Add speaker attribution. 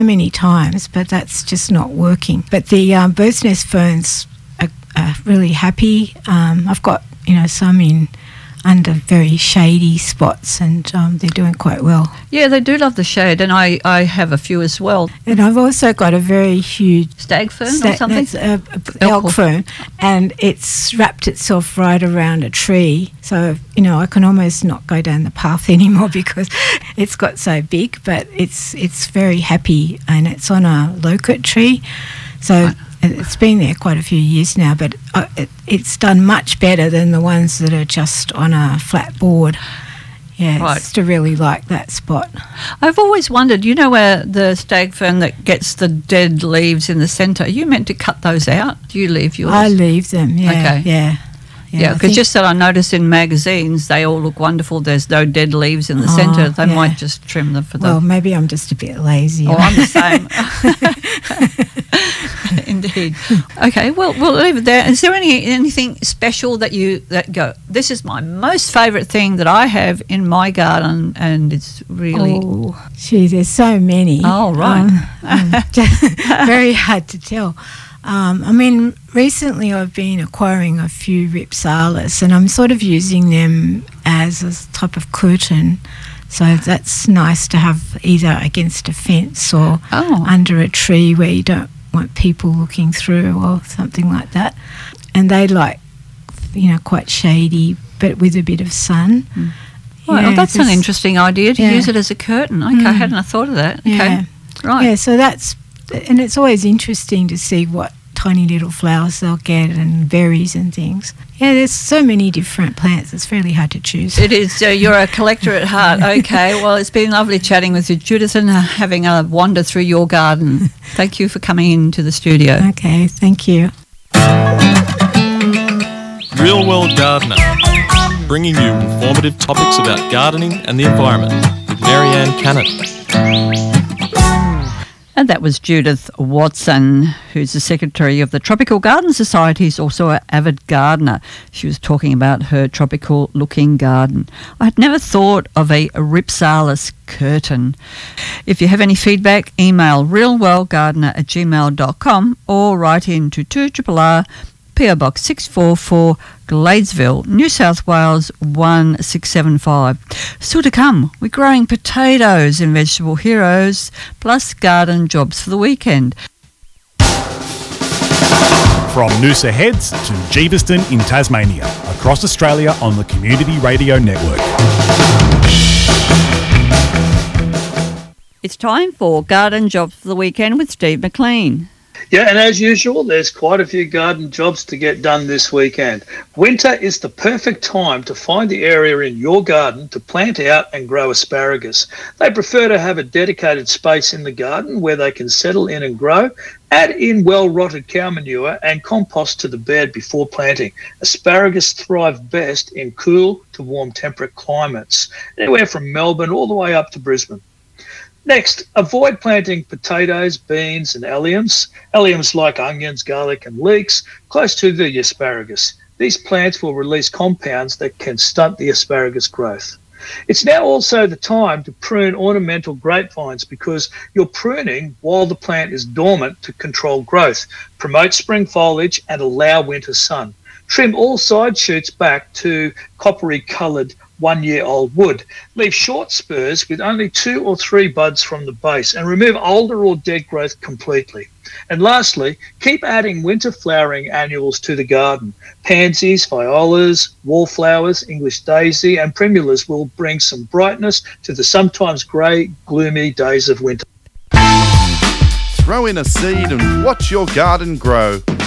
Speaker 1: many times, but that's just not working. But the bird's nest ferns are really happy. I've got, some in under very shady spots, and they're doing quite well.
Speaker 2: Yeah, they do love the shade, and I have a few as well.
Speaker 1: And I've also got a very huge
Speaker 2: stag fern or something?
Speaker 1: Elk fern, and it's wrapped itself right around a tree. So, I can almost not go down the path anymore because it's got so big, but it's very happy, and it's on a locust tree. So it's been there quite a few years now, but it's done much better than the ones that are just on a flat board. Yeah, right. I used to really like that spot.
Speaker 2: I've always wondered, where the stag fern that gets the dead leaves in the centre, are you meant to cut those out? Do you leave yours?
Speaker 1: I leave them, yeah. Okay.
Speaker 2: Yeah, because just that I noticed in magazines, they all look wonderful. There's no dead leaves in the centre. They might just trim them for them.
Speaker 1: Well, maybe I'm just a bit lazy.
Speaker 2: Oh, I'm the same. Indeed. Okay, well, we'll leave it there. Is there anything special that go, this is my most favourite thing that I have in my garden, and it's really...
Speaker 1: Oh, gee, there's so many.
Speaker 2: Oh, right.
Speaker 1: Very hard to tell. Recently I've been acquiring a few Rhipsalis, and I'm sort of using them as a type of curtain. So that's nice to have either against a fence or under a tree where you don't want people looking through or something like that. And they like, quite shady, but with a bit of sun.
Speaker 2: Mm. Well, that's an interesting idea to use it as a curtain. Okay, I hadn't thought of that. Okay,
Speaker 1: yeah.
Speaker 2: Right.
Speaker 1: Yeah, so and it's always interesting to see what tiny little flowers they'll get and berries and things. Yeah, there's so many different plants. It's fairly hard to choose.
Speaker 2: It is. You're a collector at heart. Okay, well, it's been lovely chatting with you, Judith, and having a wander through your garden. Thank you for coming into the studio.
Speaker 1: Okay, thank you.
Speaker 3: Real World Gardener, bringing you informative topics about gardening and the environment with Marianne Cannon.
Speaker 2: And that was Judith Watson, who's the secretary of the Tropical Garden Society. She's also an avid gardener. She was talking about her tropical-looking garden. I had never thought of a Rhipsalis curtain. If you have any feedback, email realworldgardener@gmail.com or write in to 2RRR PO Box 644, Gladesville, New South Wales 1675. Still to come, we're growing potatoes in Vegetable Heroes, plus garden jobs for the weekend.
Speaker 4: From Noosa Heads to Jeeveston in Tasmania, across Australia on the Community Radio Network.
Speaker 2: It's time for garden jobs for the weekend with Steve McLean.
Speaker 5: Yeah, and as usual, there's quite a few garden jobs to get done this weekend. Winter is the perfect time to find the area in your garden to plant out and grow asparagus. They prefer to have a dedicated space in the garden where they can settle in and grow. Add in well-rotted cow manure and compost to the bed before planting. Asparagus thrive best in cool to warm temperate climates, anywhere from Melbourne all the way up to Brisbane. Next, avoid planting potatoes, beans and alliums. Alliums like onions, garlic and leeks close to the asparagus. These plants will release compounds that can stunt the asparagus growth. It's now also the time to prune ornamental grapevines because you're pruning while the plant is dormant to control growth, promote spring foliage and allow winter sun. Trim all side shoots back to coppery coloured 1-year-old wood. Leave short spurs with only 2 or 3 buds from the base and remove older or dead growth completely. And lastly, keep adding winter flowering annuals to the garden. Pansies, violas, wallflowers, English daisy and primulas will bring some brightness to the sometimes grey, gloomy days of winter.
Speaker 6: Throw in a seed and watch your garden grow.